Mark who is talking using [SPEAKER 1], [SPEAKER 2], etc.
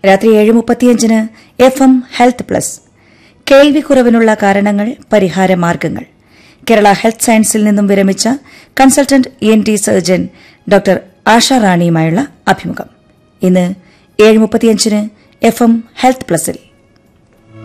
[SPEAKER 1] രാത്രി 7:35 FM health plus. കേൾവിക്കുറവിനുള്ള കാരണങ്ങൾ, പരിഹാരമാർഗ്ഗങ്ങൾ. Kerala health സയൻസിൽ നിന്നും വിരമിച്ച കൺസൾട്ടന്റ് ENT സർജൻ ഡോക്ടർ ആശ റാണിയുമായുള്ള അഭിമുഖം ഇന്ന് 7:35 FM ഹെൽത്ത് പ്ലസിൽ.